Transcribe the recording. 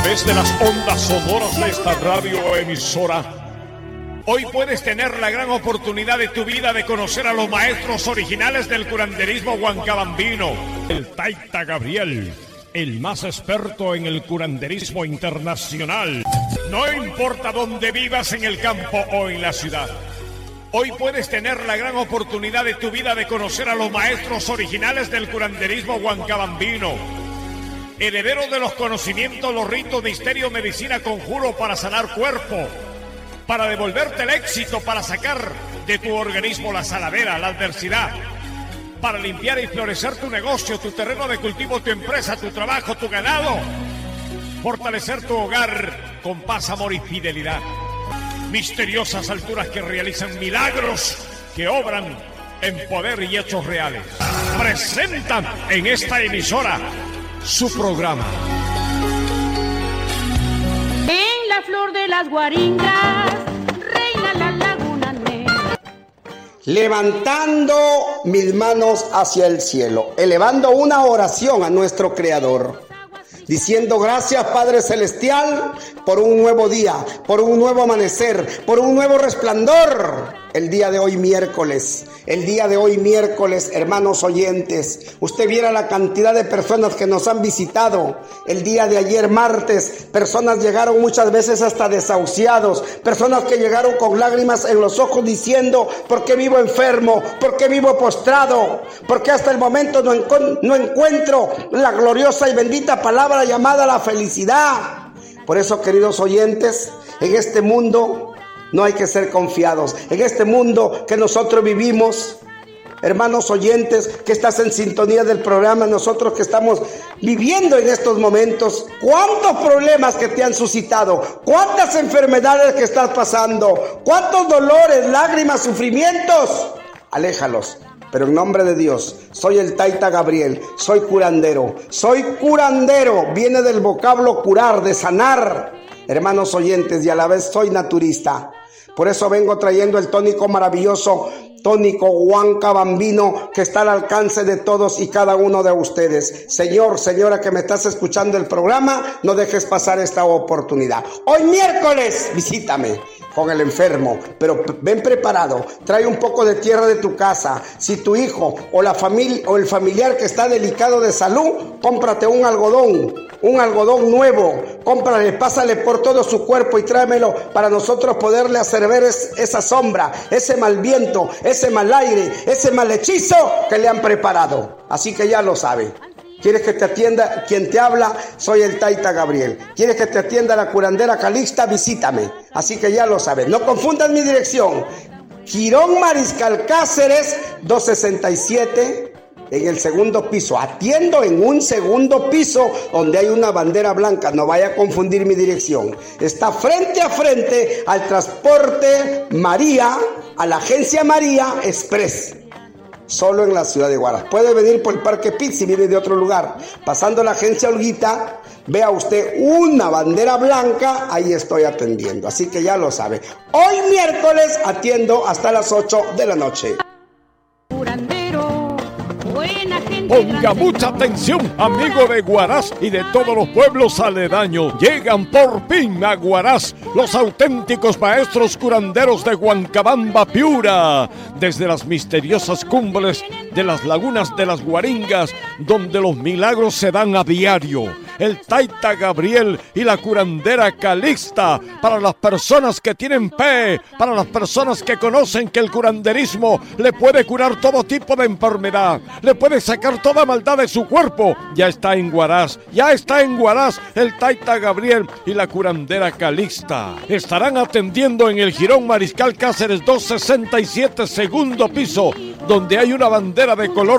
través de las ondas sonoras de esta radioemisora. Hoy puedes tener la gran oportunidad de tu vida de conocer a los maestros originales del curanderismo huancabambino. El Taita Gabriel, el más experto en el curanderismo internacional. No importa dónde vivas, en el campo o en la ciudad. Hoy puedes tener la gran oportunidad de tu vida de conocer a los maestros originales del curanderismo huancabambino. Herederos de los conocimientos, los ritos, misterio, medicina, conjuro para sanar cuerpo, para devolverte el éxito, para sacar de tu organismo la saladera, la adversidad, para limpiar y florecer tu negocio, tu terreno de cultivo, tu empresa, tu trabajo, tu ganado, fortalecer tu hogar con paz, amor y fidelidad. Misteriosas alturas que realizan milagros, que obran en poder y hechos reales. Presentan en esta emisora su programa. En la flor de las guaringas reina la laguna negra. Levantando mis manos hacia el cielo, elevando una oración a nuestro Creador, diciendo gracias Padre Celestial por un nuevo día, por un nuevo amanecer, por un nuevo resplandor. El día de hoy miércoles, hermanos oyentes, usted viera la cantidad de personas que nos han visitado. El día de ayer martes, personas llegaron muchas veces hasta desahuciados, personas que llegaron con lágrimas en los ojos diciendo, ¿por qué vivo enfermo? ¿Por qué vivo postrado? ¿Por qué hasta el momento no encuentro la gloriosa y bendita palabra llamada la felicidad? Por eso, queridos oyentes, en este mundo no hay que ser confiados. En este mundo que nosotros vivimos, hermanos oyentes, que estás en sintonía del programa, nosotros que estamos viviendo en estos momentos, ¿cuántos problemas que te han suscitado? ¿Cuántas enfermedades que estás pasando? ¿Cuántos dolores, lágrimas, sufrimientos? Aléjalos. Pero en nombre de Dios, soy el Taita Gabriel, soy curandero, viene del vocablo curar, de sanar, hermanos oyentes, y a la vez soy naturista. Por eso vengo trayendo el tónico maravilloso, tónico huancabambino, que está al alcance de todos y cada uno de ustedes. Señor, señora que me estás escuchando el programa, no dejes pasar esta oportunidad. Hoy miércoles, visítame con el enfermo, pero ven preparado, trae un poco de tierra de tu casa. Si tu hijo o la familia o el familiar que está delicado de salud, cómprate un algodón nuevo, cómprale, pásale por todo su cuerpo y tráemelo para nosotros poderle hacer ver esa sombra, ese mal viento, ese mal aire, ese mal hechizo que le han preparado. Así que ya lo sabe. ¿Quieres que te atienda quien te habla? Soy el Taita Gabriel. ¿Quieres que te atienda la curandera Calixta? Visítame. Así que ya lo sabes. No confundas mi dirección. Girón Mariscal Cáceres 267, en el segundo piso. Atiendo en un segundo piso donde hay una bandera blanca. No vaya a confundir mi dirección. Está frente a frente al transporte María, a la agencia María Express. Solo en la ciudad de Huaraz. Puede venir por el Parque Pitt si viene de otro lugar. Pasando la agencia Olguita, vea usted una bandera blanca, ahí estoy atendiendo. Así que ya lo sabe. Hoy miércoles atiendo hasta las 8 de la noche. Ponga mucha atención, amigo de Huaraz y de todos los pueblos aledaños. Llegan por fin a Huaraz los auténticos maestros curanderos de Huancabamba, Piura, desde las misteriosas cumbres de las lagunas de las Guaringas, donde los milagros se dan a diario. El Taita Gabriel y la curandera Calixta, para las personas que tienen fe, para las personas que conocen que el curanderismo le puede curar todo tipo de enfermedad, le puede sacar toda maldad de su cuerpo. Ya está en Huaraz el Taita Gabriel y la curandera Calixta. Estarán atendiendo en el Girón Mariscal Cáceres 267, segundo piso, donde hay una bandera de color